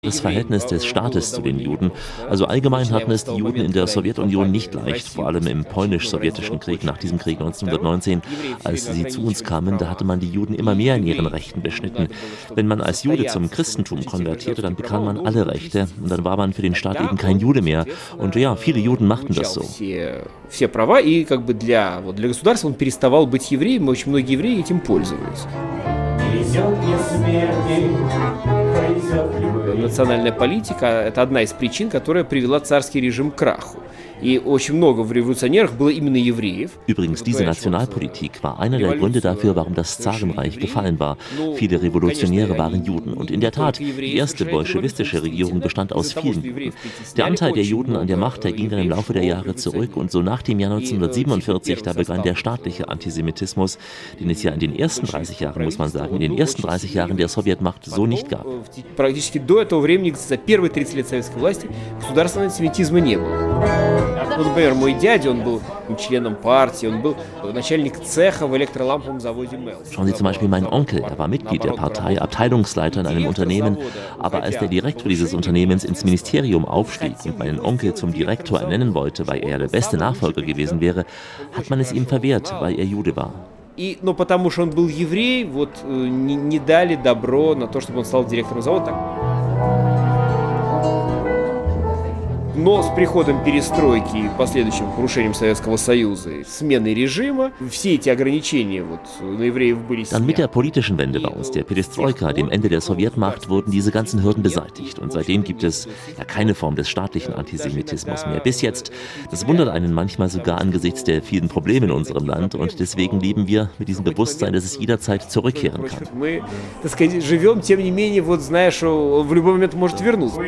Das Verhältnis des Staates zu den Juden. Also allgemein hatten es die Juden in der Sowjetunion nicht leicht, vor allem im polnisch-sowjetischen Krieg, nach diesem Krieg 1919, als sie zu uns kamen, da hatte man die Juden immer mehr in ihren Rechten beschnitten. Wenn man als Jude zum Christentum konvertierte, dann bekam man alle Rechte und dann war man für den Staat eben kein Jude mehr. Und ja, viele Juden machten das so. Все права, и как бы для государства он переставал быть евреем, и очень многие евреи этим пользовались. Национальная политика – это одна из причин, которая привела царский режим к краху. И очень много в революционерах было именно евреев. Übrigens, diese Nationalpolitik war einer der Gründe dafür, warum das Zarenreich gefallen war. Viele Revolutionäre waren Juden. Und in der Tat, die erste bolschewistische Regierung bestand aus vielen Juden. Der Anteil der Juden an der Macht, der ging dann im Laufe der Jahre zurück. Und so nach dem Jahr 1947, da begann der staatliche Antisemitismus, den es ja in den ersten 30 Jahren, muss man sagen, in den ersten 30 Jahren der Sowjetmacht so nicht gab. Практически до этого времени, за первые 30 лет советской власти, государственного антисемитизма не было. Ну, например, мой дядя, он был членом партии, он был начальник цеха в электроламповом заводе Мелс. Schauen Sie zum Beispiel meinen Onkel, er war Mitglied der Partei, Abteilungsleiter in einem Unternehmen, aber als der Direktor dieses Unternehmens ins Ministerium aufstieg und meinen Onkel zum Direktor ernennen wollte, weil er der beste Nachfolger gewesen wäre, hat man es ihm verwehrt, weil er Jude war. Но потому что он был еврей, вот не дали добро на то, чтобы он стал директором завода. Но с приходом перестройки и последующим крушением Советского Союза, сменой режима, все эти ограничения вот на евреев были сняты. Dann mit der politischen Wende bei uns, der Perestroika, dem Ende der Sowjetmacht, wurden diese ganzen Hürden beseitigt. Und seitdem gibt es ja keine Form des staatlichen Antisemitismus mehr. Bis jetzt. Das wundert einen manchmal sogar angesichts der vielen Probleme in unserem Land. Und deswegen leben wir mit diesem Bewusstsein, dass es jederzeit zurückkehren kann. Мы, так сказать, живем, тем не менее, вот знаешь, что в любой момент может вернуться.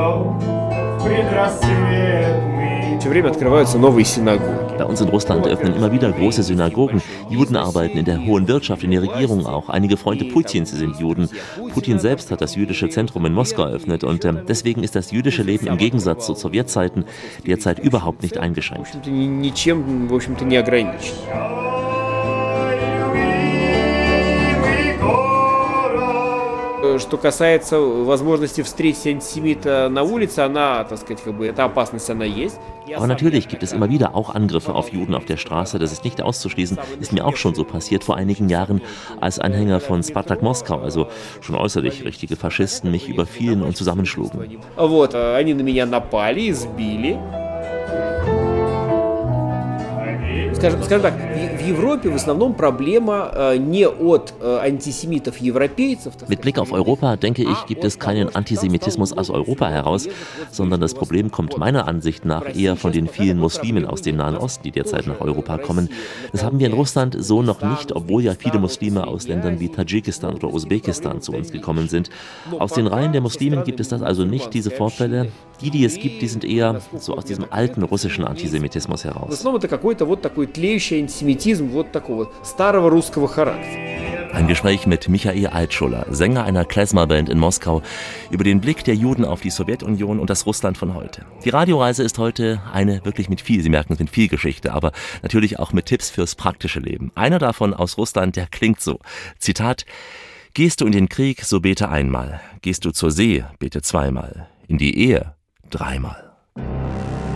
Все время открываются новые синагоги. Bei uns in Russland öffnen immer wieder große Synagogen. Juden arbeiten in der hohen Wirtschaft, in der Regierung auch. Einige Freunde Putins sind Juden. Putin selbst hat das jüdische Zentrum in Moskau eröffnet. Und deswegen ist das jüdische Leben im Gegensatz zu Sowjetzeiten derzeit überhaupt nicht eingeschränkt. Ничем, в общем-то, не ограничен. Что касается возможности встретить антисемита на улице, она, так сказать, как бы, эта опасность, она есть. Aber natürlich gibt es immer wieder auch Angriffe auf Juden auf der Straße. Das ist nicht auszuschließen. Ist mir auch schon so passiert vor einigen Jahren, als Anhänger von Spartak Moskau, also schon äußerlich richtige Faschisten, mich überfielen und zusammenschlugen. Вот, они на меня напали, избили. Скажем так, в Европе в основном проблема не от антисемитов европейцев. Mit Blick auf Europa, denke ich, gibt es keinen Antisemitismus aus Europa heraus, sondern das Problem kommt meiner Ansicht nach eher von den vielen Muslimen aus dem Nahen Osten, die derzeit nach Europa kommen. Das haben wir in Russland so noch nicht, obwohl ja viele Muslime aus Ländern wie Tadschikistan oder Usbekistan zu uns gekommen sind. Aus den Reihen der Muslimen gibt es das also nicht, diese Vorfälle. Die es gibt, die sind eher so aus diesem alten russischen Antisemitismus heraus. В основном это какой-то вот такой тлеющий антисемитизм вот такого старого русского характера. Ein Gespräch mit Michael Altschuler, Sänger einer Klezmer-Band in Moskau, über den Blick der Juden auf die Sowjetunion und das Russland von heute. Die Radioreise ist heute eine wirklich mit viel, Sie merken es, mit viel Geschichte, aber natürlich auch mit Tipps fürs praktische Leben. Einer davon aus Russland, der klingt so. Zitat: Gehst du in den Krieg, so bete einmal. Gehst du zur See, bete zweimal. In die Ehe, dreimal.